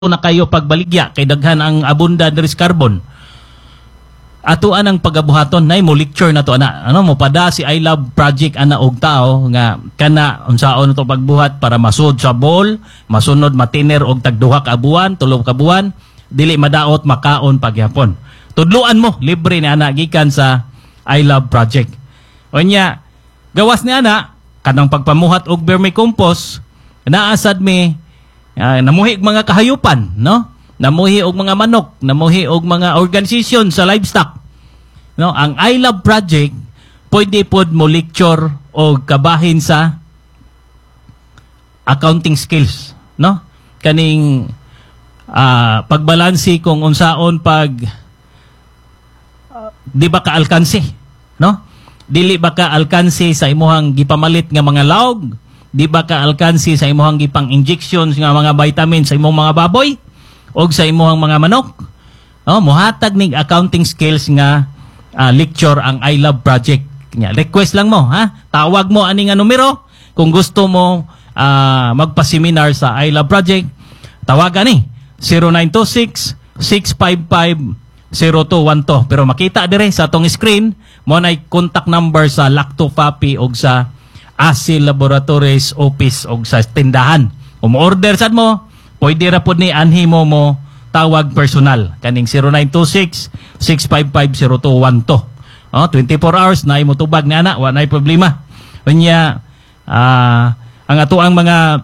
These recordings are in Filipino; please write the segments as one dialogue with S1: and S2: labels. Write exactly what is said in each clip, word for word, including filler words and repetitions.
S1: na kayo pagbaligya kay daghan ang abunda diri sa carbon. Atuan ang pagabuhaton nay mo lecture na to ana. Ano mo pada si I Love Project ana og tao nga kana unsaon to pagbuhat para masud sa ball, masunod matiner og tagduha ka buwan, tulo ka buwan, dili madaot makaon pagyapon. Tudluan mo libre ni ana gikan sa I Love Project. Unya gawas ni ana kanang pagpamuhat og vermicompost naasad mi Uh, namuhi og mga kahayupan, no? Namuhi og mga manok, namuhi og mga organisasyon sa livestock. No, ang I Love Project pwede pod mo lecture o kabahin sa accounting skills, no? Kaning uh, pagbalansi kung unsaon pag uh, di ba ka alkansi, no? Dili ba ka alkansi sa imuhang gipamalit nga mga laog? Di ba ka alkansi sa imuhang gipang injections nga mga vitamins sa imong mga baboy o sa imuhang mga manok? Oh, muhatag ning accounting skills nga uh, lecture ang I Love Project. Nya, request lang mo, ha? Tawag mo ani nga numero kung gusto mo uh, magpa-seminar sa I Love Project. Tawagan ni zero nine two six, six five five, zero two one two. Pero makita dire sa atong screen mo nay contact number sa Lacto Papi og sa Asil Laboratories Office og sa tindahan. Kung order sad mo, pwede ra pod ni anhi mo mo tawag personal kaning zero nine two six, six five five, zero two one two. Oh, twenty-four hours na imo tubag ni ana, wa nay problema. Unya ah uh, ang ato ang mga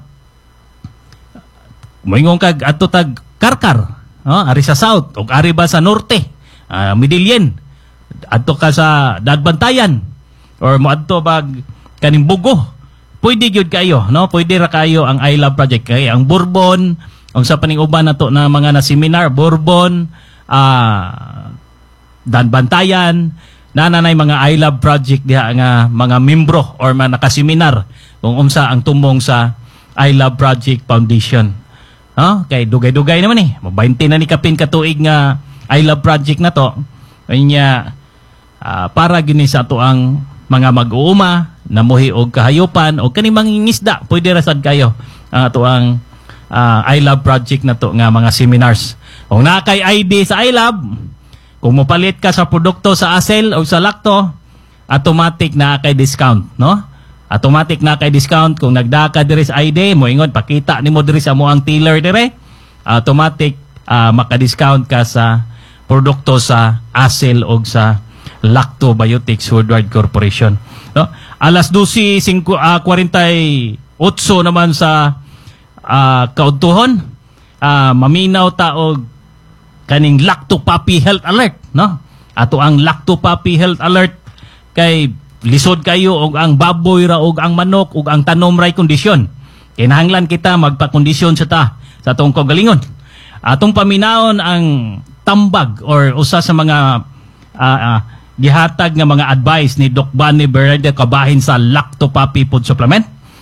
S1: moingon kag ato tag karkar, oh, ari sa south ug ari ba sa norte, uh, Midilyen, adto ka sa Dagbantayan or mo adto bag kaning Bugo, pwede gyud kayo, no? Pwede ra kayo ang I Love Project kay ang Bourbon, ang sa paning uban nato na mga na seminar, Bourbon, ah uh, Danbantayan, nananay mga I Love Project diha nga mga membro or mga nakaseminar kung unsa ang tumong sa I Love Project Foundation. No? Kay dugay-dugay naman eh. twenty na ni kapin ka tuig nga I Love Project na to. Kanya uh, para gini sa ato ang mga mag-uuma, namuhi og kahayupan o kaning mangingisda, pwede ra sad kayo ang uh, ato ang uh, I Love Project na to nga mga seminars. Kung na kay I D sa I Love, kung mopalit ka sa produkto sa Acel o sa Lacto, automatic na kay discount, no? Automatic na kay discount kung nagda ka diri sa I D, mo ingon pakita nimo diri sa mo ang tiller dire, automatic uh, maka-discount ka sa produkto sa Acel o sa Lacto Biotics Worldwide Corporation, no? Alas twelve forty-eight naman sa uh, kaudtuhon, uh, maminaw taog kaning Lacto Papi Health Alert, no? Ato ang Lacto Papi Health Alert kay lisod kayo og ang baboy ra og ang manok og ang tanom ray kondisyon. Kinahanglan kita magpa-kondisyon sa ta sa atong kagalingon. Atong paminaon ang tambag or usa sa mga uh, uh, gihatag nga mga advice ni Doc Bunny Bernardo kabahin sa Lacto Papi Food Supplement.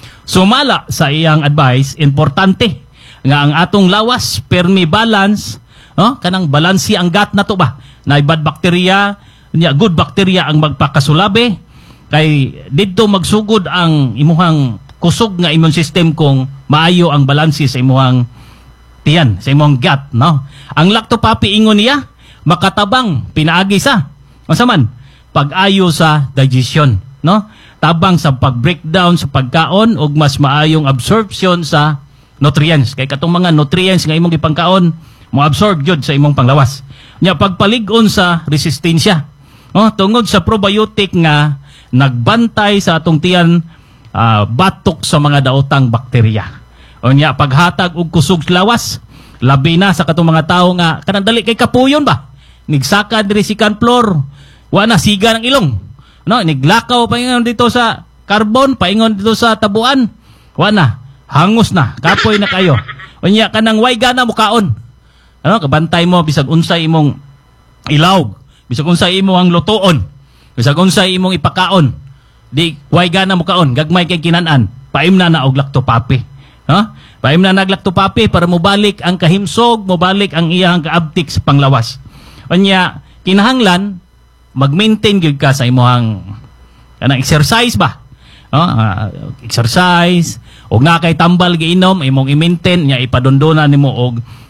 S1: Sumala sa iyang advice, importante nga ang atong lawas permi balance, no? Kanang balansi ang gut na to ba? Na bad bacteria, nya good bacteria ang magpakasulabi kay didto magsugod ang imuhang kusog nga immune system kung maayo ang balansi sa imuhang tiyan, sa imuhang gut, no? Ang Lacto Papi ingon niya makatabang pinaagi sa masaman pag-ayo sa digestion, no? Tabang sa pag-breakdown sa pagkaon ug mas maayong absorption sa nutrients. Kay katong mga nutrients nga imong gipangkaon mo absorb gyud sa imong panglawas. Nya pagpalig-on sa resistensya, no? Tungod sa probiotic nga nagbantay sa atong tiyan, uh, batok sa mga daotang bakterya. O nya paghatag og kusog lawas, labi na sa katong mga tawo nga kanang dali kay kapuyon ba? Nigsaka diri si second floor, wa na siga ng ilong. No, niglakaw paingon dito sa carbon, paingon dito sa tabuan. Wa na, hangos na, kapoy na kayo. Unya kanang way gana mo kaon. Ano, kabantay mo bisag unsay imong ilawg, bisag unsay imong lutoon, bisag unsay imong ipakaon. Di way gana mo kaon, gagmay kay kinan-an. Paimna na og Lacto Papi. No? Paimna na og Lacto Papi para mobalik ang kahimsog, mobalik ang iyang kaabtik sa panglawas. Unya kinahanglan mag-maintain gyud ka sa imong kanang exercise ba? No? Uh, exercise og na kay tambal giinom imong i-maintain nya ipadondonan nimo og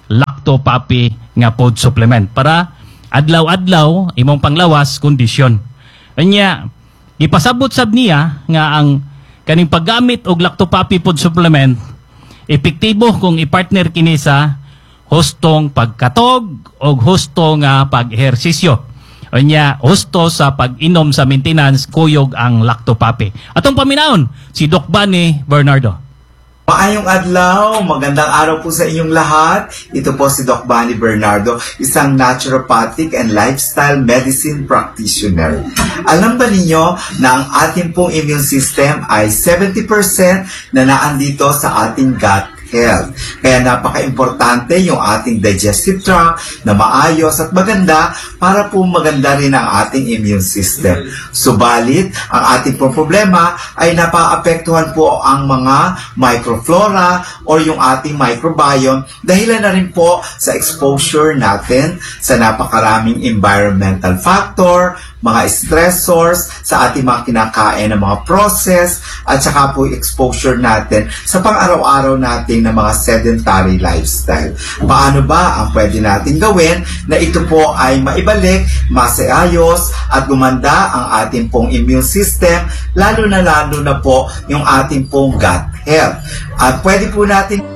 S1: lacto-papi nga food supplement para adlaw-adlaw imong panglawas kondisyon. Anya, ipasabot sab niya nga ang kaning paggamit og lacto-papi food supplement epektibo kung i-partner kini sa hustong pagkatog o husto nga pag-ehersisyo. O niya, husto sa pag-inom sa maintenance, kuyog ang lacto-papi. Atong paminaon, si Doc Bani Bernardo.
S2: Maayong adlaw, magandang araw po sa inyong lahat. Ito po si Doc Bani Bernardo, isang naturopathic and lifestyle medicine practitioner. Alam ba ninyo na ang ating pong immune system ay seventy percent na naandito sa ating gut health. Kaya napaka-importante yung ating digestive tract na maayos at maganda para po maganda rin ang ating immune system. Subalit, ang ating po problema ay napaapektuhan po ang mga microflora or yung ating microbiome dahilan na rin po sa exposure natin sa napakaraming environmental factor, mga stressors sa ating mga kinakain ng mga process at saka po exposure natin sa pang-araw-araw natin ng mga sedentary lifestyle. Paano ba ang pwede natin gawin na ito po ay maibalik, masaayos at gumanda ang ating pong immune system, lalo na lalo na po yung ating pong gut health. At pwede po natin